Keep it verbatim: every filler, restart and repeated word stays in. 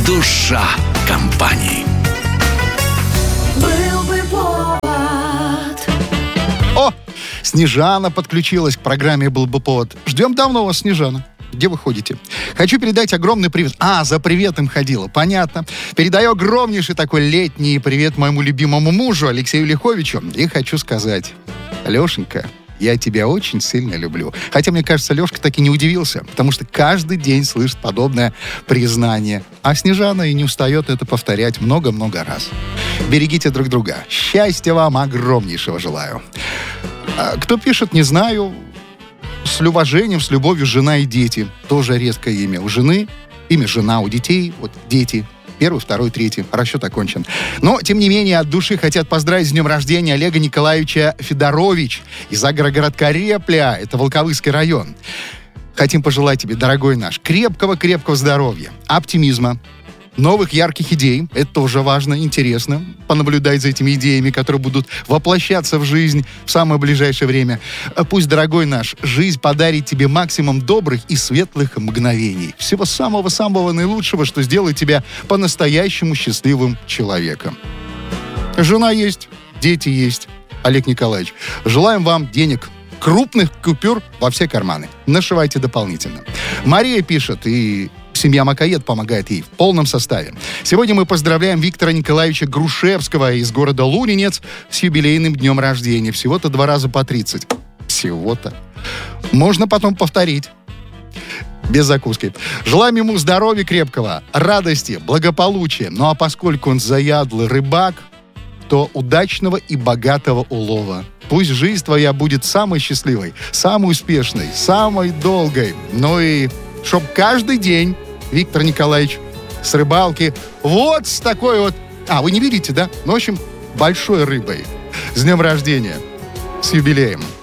душа компании. Был бы повод. О, Снежана подключилась к программе «Был бы повод». Ждем давно вас, Снежана. Где вы ходите? Хочу передать огромный привет. А, за приветом ходила, понятно. Передаю огромнейший такой летний привет моему любимому мужу Алексею Лиховичу. И хочу сказать, Лешенька, я тебя очень сильно люблю. Хотя, мне кажется, Лешка так и не удивился, потому что каждый день слышит подобное признание. А Снежана и не устает это повторять много-много раз. Берегите друг друга. Счастья вам огромнейшего желаю. А кто пишет, не знаю. С уважением, с любовью, жена и дети. Тоже редкое имя. У жены имя жена, у детей вот дети. Первый, второй, третий. Расчет окончен. Но, тем не менее, от души хотят поздравить с днем рождения Олега Николаевича Федорович из агрогородка Репля. Это Волковыский район. Хотим пожелать тебе, дорогой наш, крепкого-крепкого здоровья, оптимизма, новых ярких идей. Это тоже важно, интересно. Понаблюдать за этими идеями, которые будут воплощаться в жизнь в самое ближайшее время. Пусть, дорогой наш, жизнь подарит тебе максимум добрых и светлых мгновений. Всего самого-самого наилучшего, что сделает тебя по-настоящему счастливым человеком. Жена есть, дети есть. Олег Николаевич, желаем вам денег, крупных купюр во все карманы. Нашивайте дополнительно. Мария пишет, и семья Макоед помогает ей в полном составе. Сегодня мы поздравляем Виктора Николаевича Грушевского из города Лунинец с юбилейным днем рождения. Всего-то два раза по тридцать. Всего-то. Можно потом повторить. Без закуски. Желаем ему здоровья крепкого, радости, благополучия. Ну а поскольку он заядлый рыбак, то удачного и богатого улова. Пусть жизнь твоя будет самой счастливой, самой успешной, самой долгой. Ну и чтоб каждый день, Виктор Николаевич, с рыбалки, вот с такой вот... А, вы не видите, да? Ну, в общем, большой рыбой. С днем рождения. С юбилеем.